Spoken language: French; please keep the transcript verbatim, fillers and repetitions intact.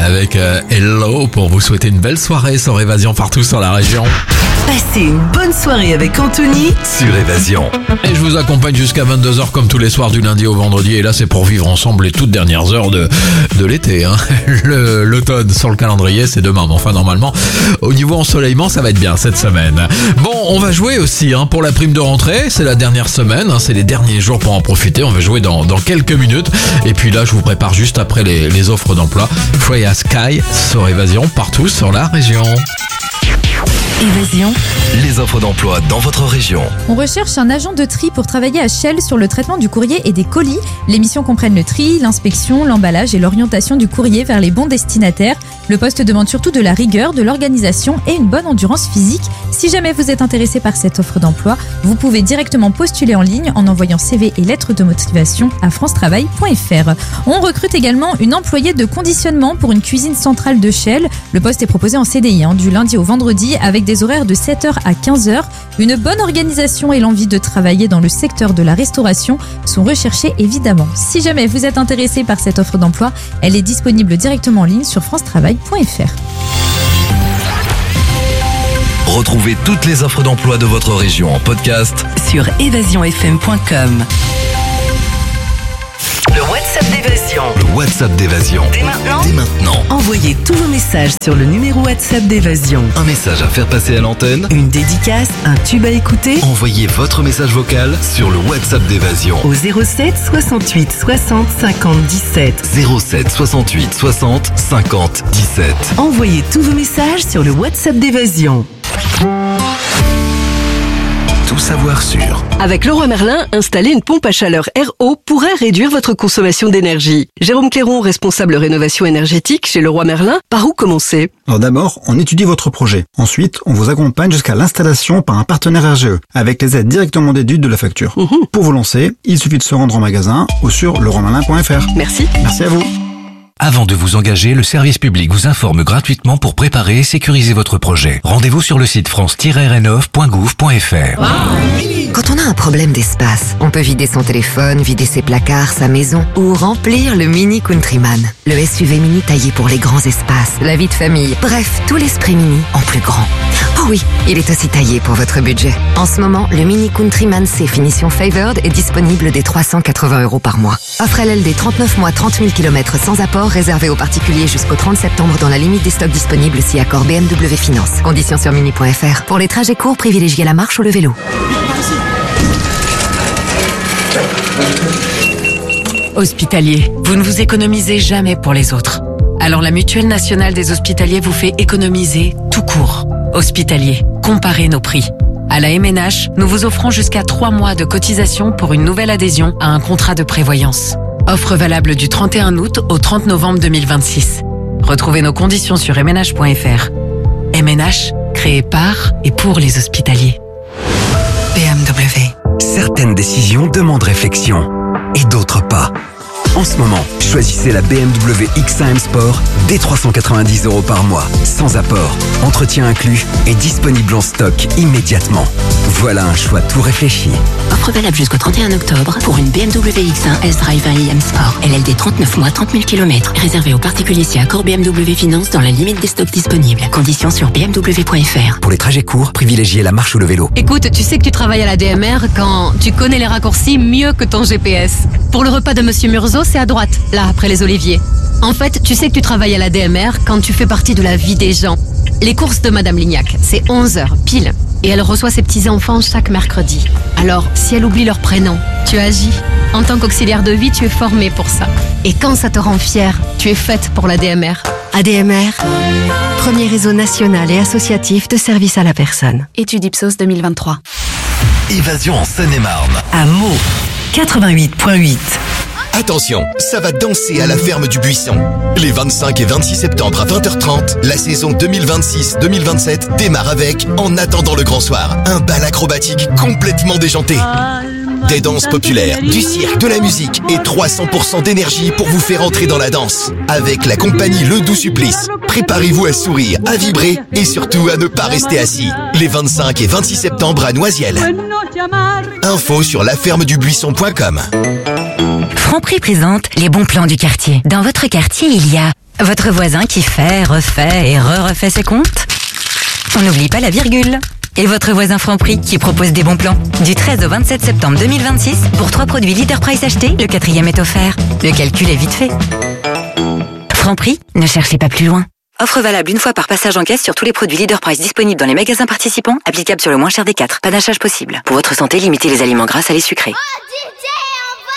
avec euh, Hello pour vous souhaiter une belle soirée sur Évasion partout sur la région. Passez une bonne soirée avec Anthony sur Évasion. Et je vous accompagne jusqu'à vingt-deux heures comme tous les soirs du lundi au vendredi. Et là, c'est pour vivre ensemble les toutes dernières heures de, de l'été. Hein. Le, l'automne sur le calendrier, c'est demain. Mais enfin, normalement, au niveau ensoleillement, ça va être bien cette semaine. Bon, on va jouer aussi hein, pour la prime de rentrée. C'est la dernière semaine. Hein, c'est les derniers jours pour en profiter. On va jouer dans, dans quelques minutes. Et puis là, je vous prépare juste après les, les offres d'emploi. Freya Sky sur Évasion partout sur la région. Évasion. Les offres d'emploi dans votre région. On recherche un agent de tri pour travailler à Shell sur le traitement du courrier et des colis. Les missions comprennent le tri, l'inspection, l'emballage et l'orientation du courrier vers les bons destinataires. Le poste demande surtout de la rigueur, de l'organisation et une bonne endurance physique. Si jamais vous êtes intéressé par cette offre d'emploi, vous pouvez directement postuler en ligne en envoyant C V et lettres de motivation à france travail point f r. On recrute également une employée de conditionnement pour une cuisine centrale de Shell. Le poste est proposé en C D I hein, du lundi au vendredi avec des horaires de sept heures à quinze heures. Une bonne organisation et l'envie de travailler dans le secteur de la restauration sont recherchées évidemment. Si jamais vous êtes intéressé par cette offre d'emploi, elle est disponible directement en ligne sur france travail point f r. Retrouvez toutes les offres d'emploi de votre région en podcast sur évasion f m point com. Le WhatsApp d'Évasion. Le WhatsApp d'Évasion. Dès maintenant. Dès maintenant. Envoyez tous vos messages sur le numéro WhatsApp d'Évasion. Un message à faire passer à l'antenne. Une dédicace, un tube à écouter. Envoyez votre message vocal sur le WhatsApp d'Évasion. Au zéro sept soixante-huit soixante cinquante dix-sept. zéro sept soixante-huit soixante cinquante dix-sept. Envoyez tous vos messages sur le WhatsApp d'Évasion. Tout savoir sur. Avec Leroy Merlin, installer une pompe à chaleur R O pourrait réduire votre consommation d'énergie. Jérôme Cléron, responsable rénovation énergétique chez Leroy Merlin, par où commencer? Alors d'abord, on étudie votre projet. Ensuite, on vous accompagne jusqu'à l'installation par un partenaire R G E, avec les aides directement déduites de la facture. Mmh. Pour vous lancer, il suffit de se rendre en magasin ou sur leroy merlin point f r. Merci. Merci à vous. Avant de vous engager, le service public vous informe gratuitement pour préparer et sécuriser votre projet. Rendez-vous sur le site france tiret rénov point gouv point f r. Quand on a un problème d'espace, on peut vider son téléphone, vider ses placards, sa maison ou remplir le Mini Countryman. Le S U V mini taillé pour les grands espaces, la vie de famille, bref, tout l'esprit mini en plus grand. Oh oui, il est aussi taillé pour votre budget. En ce moment, le Mini Countryman C finition Favored est disponible dès trois cent quatre-vingts euros par mois. Offre L L D trente-neuf mois, trente mille kilomètres sans apport, réservé aux particuliers jusqu'au trente septembre dans la limite des stocks disponibles si accord B M W Finance. Conditions sur mini point f r. Pour les trajets courts, privilégiez la marche ou le vélo. Hospitalier, vous ne vous économisez jamais pour les autres. Alors la Mutuelle Nationale des Hospitaliers vous fait économiser tout court. Hospitalier, comparez nos prix. À la M N H, nous vous offrons jusqu'à trois mois de cotisation pour une nouvelle adhésion à un contrat de prévoyance. Offre valable du trente et un août au trente novembre deux mille vingt-six. Retrouvez nos conditions sur m n h point f r. M N H, créé par et pour les hospitaliers. B M W. Certaines décisions demandent réflexion et d'autres pas. En ce moment, choisissez la B M W X un M Sport dès trois cent quatre-vingt-dix euros par mois, sans apport, entretien inclus et disponible en stock immédiatement. Voilà un choix tout réfléchi. Offre valable jusqu'au trente et un octobre pour une B M W X un S-Drive un i M Sport. L L D trente-neuf mois, trente mille kilomètres. Réservé aux particuliers si accord B M W Finance dans la limite des stocks disponibles. Conditions sur b m w point f r. Pour les trajets courts, privilégiez la marche ou le vélo. Écoute, tu sais que tu travailles à la D M R quand tu connais les raccourcis mieux que ton G P S. Pour le repas de Monsieur Murzo, c'est à droite, là, après les oliviers. En fait, tu sais que tu travailles à la D M R quand tu fais partie de la vie des gens. Les courses de Madame Lignac, c'est onze heures, pile. Et elle reçoit ses petits-enfants chaque mercredi. Alors, si elle oublie leur prénom, tu agis. En tant qu'auxiliaire de vie, tu es formée pour ça. Et quand ça te rend fière, tu es faite pour la D M R. A D M R, premier réseau national et associatif de services à la personne. Étude Ipsos deux mille vingt-trois. Évasion en Seine-et-Marne. À Meaux, quatre-vingt-huit point huit. Attention, ça va danser à la ferme du Buisson. Les vingt-cinq et vingt-six septembre à vingt heures trente, la saison deux mille vingt-six deux mille vingt-sept démarre avec En attendant le grand soir, un bal acrobatique complètement déjanté. Des danses populaires, du cirque, de la musique et trois cents pour cent d'énergie pour vous faire entrer dans la danse. Avec la compagnie Le Doux Supplice. Préparez-vous à sourire, à vibrer et surtout à ne pas rester assis. Les vingt-cinq et vingt-six septembre à Noisiel. Info sur la ferme du buisson point com. Franprix présente les bons plans du quartier. Dans votre quartier, il y a Votre voisin qui fait, refait et re-refait ses comptes? On n'oublie pas la virgule. Et votre voisin Franprix qui propose des bons plans. Du treize au vingt-sept septembre deux mille vingt-six, pour trois produits Leader Price achetés, le quatrième est offert. Le calcul est vite fait. Franprix, ne cherchez pas plus loin. Offre valable une fois par passage en caisse sur tous les produits Leader Price disponibles dans les magasins participants, applicable sur le moins cher des quatre. Pas d'achat possible. Pour votre santé, limitez les aliments gras, salés, sucrés. Oh, D J